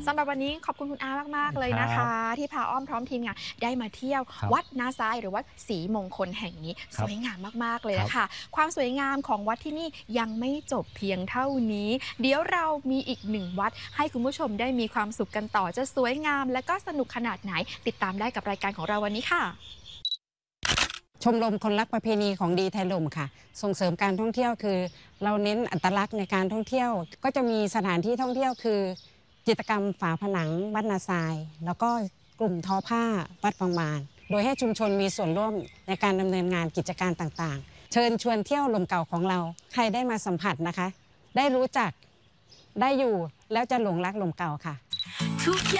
สำหรับวันนี้ขอบคุณคุณอามากๆเลยนะคะที่พาอ้อมพร้อมทีมงานได้มาเที่ยววัดนาทรายหรือวัดศรีมงคลแห่งนี้สวยงามมากๆเลยนะคะความสวยงามของวัดที่นี่ยังไม่จบเพียงเท่านี้เดี๋ยวเรามีอีกหนึ่งวัดให้คุณผู้ชมได้มีความสุขกันต่อจะสวยงามและก็สนุกขนาดไหนติดตามได้กับรายการของเราวันนี้ค่ะชมรมคนรักประเพณีของดีไทยลมค่ะส่งเสริมการท่องเที่ยวคือเราเน้นอัตลักษณ์ในการท่องเที่ยวก็จะมีสถานที่ท่องเที่ยวคือจิตรกรรมฝาผนังวัดนาทรายแล้วก็กลุ่มทอผ้าวัดบางบานโดยให้ชุมชนมีส่วนร่วมในการดำเนินงานกิจการต่างๆเชิญชวนเที่ยวลมเก่าของเราใครได้มาสัมผัสนะคะได้รู้จักได้อยู่แล้วจะหลงรักลมเก่าค่ะ